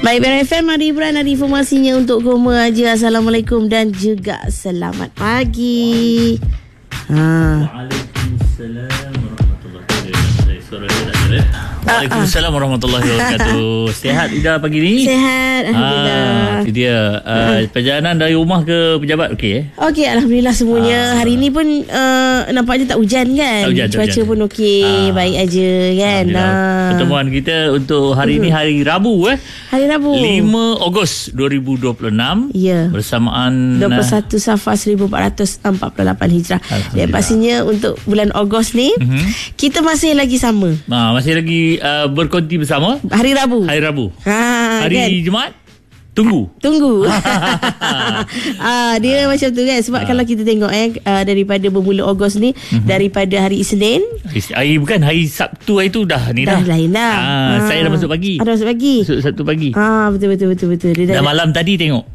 Baik, BRFM ada hiburan, ada informasinya untuk Koma aja. Assalamualaikum dan juga selamat pagi. Waalaikumsalam warahmatullahi wabarakatuh. Suara dia tak ada. Waalaikumsalam warahmatullahi wabarakatuh. Sihat Ida pagi ni? Sihat, alhamdulillah. Itu dia. Perjalanan dari rumah ke pejabat okey Okey, alhamdulillah semuanya. Hari ni pun nampaknya tak hujan kan? Cuaca pun okey, baik aja kan. Pertemuan kita untuk hari ni hari Rabu Hari Rabu 5 Ogos 2026. Ya. Bersamaan 21 Safar 1448 Hijrah. Dan pastinya untuk bulan Ogos ni kita masih lagi sama. Masih lagi berkonti bersama. Hari Rabu. Hari kan? Jumaat Tunggu dia macam tu kan. Sebab kalau kita tengok daripada bermula Ogos ni, daripada hari Isnin, bukan hari Sabtu, hari tu dah lain dah. Saya dah masuk pagi. Masuk Sabtu pagi. Betul dia dah malam tadi tengok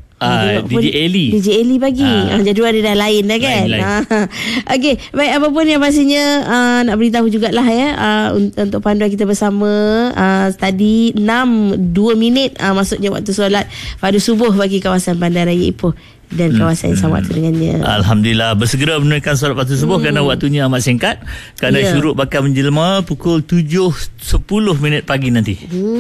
DJ Eli pagi. Jadual dia dah lain dah kan. Okey, baik, apa pun yang pastinya nak beritahu jugalah untuk panduan kita bersama tadi 6:02 maksudnya waktu solat pada subuh bagi kawasan Bandaraya Ipoh dan kawasan yang sama dengannya. Alhamdulillah, bersegera menunaikan solat waktu subuh kerana waktunya amat singkat, kerana syuruk bakal menjelma pukul 7:10 pagi nanti.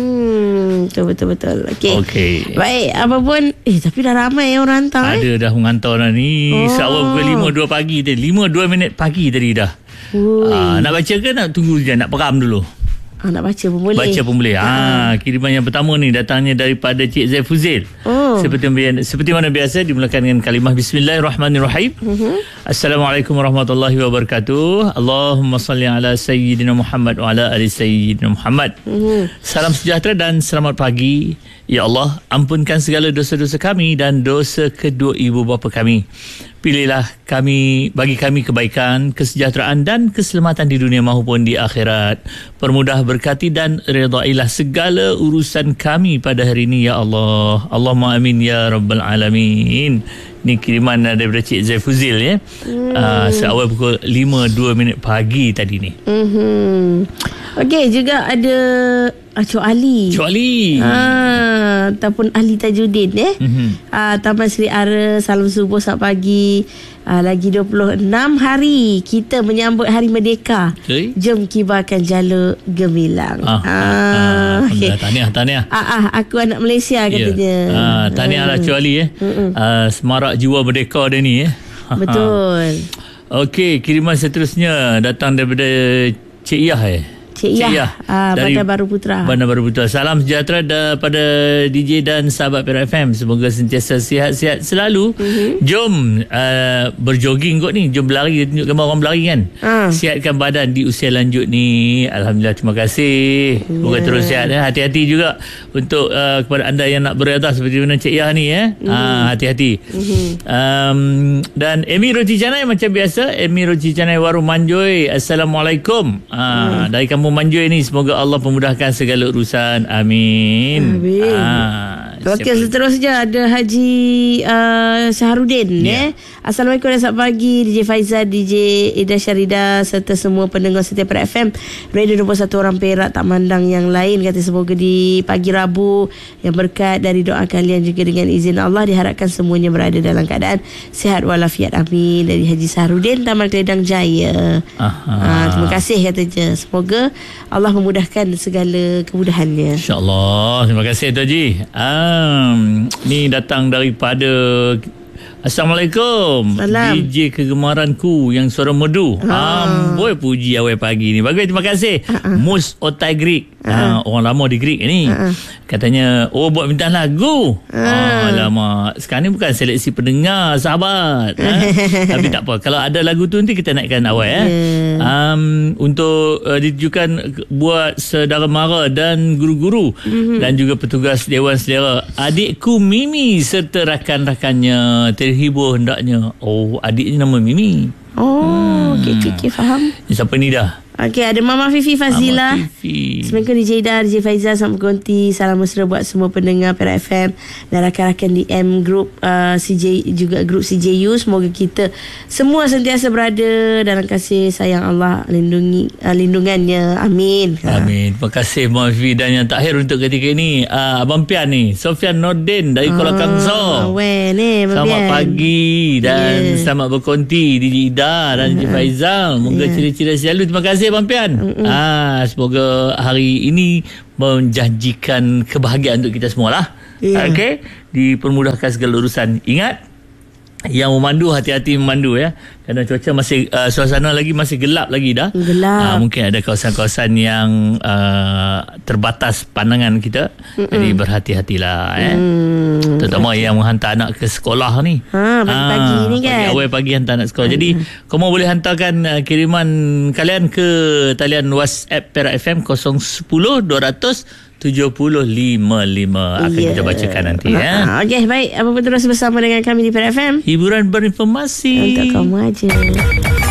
Betul. Okey. Baik, apa pun tapi dah ramai orang hantar. Ada dah menghantar dah ni. Seawal pukul 5:02 pagi tadi. 5:02 pagi tadi dah. Nak baca ke nak tunggu je, nak peram dulu? Nak baca pun boleh. Kiriman yang pertama ni datangnya daripada Cik Zaifuzil. Seperti mana biasa dimulakan dengan kalimah Bismillahirrahmanirrahim. Assalamualaikum warahmatullahi wabarakatuh. Allahumma salli ala Sayyidina Muhammad wa ala ali Sayyidina Muhammad. Salam sejahtera dan selamat pagi. Ya Allah, ampunkan segala dosa-dosa kami dan dosa kedua ibu bapa kami. Pilihlah bagi kami kebaikan, kesejahteraan dan keselamatan di dunia maupun di akhirat. Permudah, berkati dan redailah segala urusan kami pada hari ini ya Allah. Allahumma amin ya rabbal alamin. Ini kiriman daripada Cik Zaifuzil seawal pukul 5:02 pagi tadi ni. Okey, juga ada Cik Ali. Ataupun Ali Tajuddin Taman Seri Ara, salam subuh, selamat pagi. Lagi 26 hari kita menyambut Hari Merdeka. Jom kibarkan jala gemilang. Tahniah. Aku anak Malaysia katanya. Tahniah lah Cik Ali semarak jiwa merdeka dia ni Betul. Okey, kiriman seterusnya datang daripada Cik Iyah Cik Iyah Bandar Baru Putra. Salam sejahtera daripada DJ dan sahabat PRFM. Semoga sentiasa sihat-sihat selalu. Jom berjoging kot ni. Jom berlari. Tunjuk gambar orang berlari kan. Sihatkan badan di usia lanjut ni. Alhamdulillah, terima kasih. Semoga terus sihat. Hati-hati juga untuk kepada anda yang nak berada seperti mana Cik Iyah ni hati-hati. Dan Emi Roci Canai macam biasa. Emi Roci Canai Warung Manjoy. Assalamualaikum. Dari kamu Manjoy ni, semoga Allah memudahkan segala urusan. Amin. Okey, seterusnya ada Haji Syahrudin. Assalamualaikum dan selamat pagi DJ Faizal, DJ Ida Syarida serta semua pendengar setia FM Radio 21 orang Perak tak mandang yang lain. Kata semoga di pagi Rabu yang berkat dari doa kalian juga dengan izin Allah diharapkan semuanya berada dalam keadaan sihat walafiat. Amin. Dari Haji Syahrudin, Taman Keledang Jaya. Terima kasih katanya. Semoga Allah memudahkan segala kemudahannya. InsyaAllah. Terima kasih Tuan Haji. Ni datang daripada Assalamualaikum. Salam. DJ kegemaranku yang suara merdu. Amboi, puji awal pagi ni. Bagus, terima kasih. Mus Otai Greek. Orang lama di Greek ni. Katanya, buat minta lagu. Lama. Sekarang ni bukan seleksi pendengar, sahabat. Tapi tak apa. Kalau ada lagu tu nanti kita naikkan awal. Untuk ditujukan buat saudara mara dan guru-guru dan juga petugas Dewan Selera. Adikku Mimi serta rakan-rakannya terhibur hendaknya. Adiknya nama Mimi. Okey, faham. Siapa ni dah? Okey, ada Mama Fifi Fazila. Assalamualaikum DJ Ida, DJ Faizal, selamat berkonti. Salam mesra buat semua pendengar Perak FM dan rakan-rakan DM Group CJ, juga Group CJU. Semoga kita semua sentiasa berada dalam kasih sayang Allah, lindungannya. Amin. Amin. Terima kasih Mama Fifi. Dan yang terakhir untuk ketika ini, Abang Pian ni, Sofian Nordin dari Kuala Kangsar. Selamat pagi dan selamat berkonti DJ Ida dan DJ Faizal. Moga ceria-ceria selalu. Terima kasih Abang Pian. Semoga hari ini menjanjikan kebahagiaan untuk kita semua lah. Okey, dipermudahkan segala urusan. Ingat, yang memandu hati-hati memandu ya, kerana cuaca masih suasana lagi masih gelap lagi dah. Mungkin ada kawasan-kawasan yang terbatas pandangan kita. Jadi berhati-hatilah terutama yang menghantar anak ke sekolah ni. Pagi-pagi ni kan. Awal pagi hantar anak sekolah. Jadi kamu boleh hantarkan kiriman kalian ke talian WhatsApp Perak FM 010-200-7055. Akan kita bacakan nanti ya. Okey, baik. Apa pun terus bersama dengan kami di Perak FM. Hiburan berinformasi untuk kamu aja.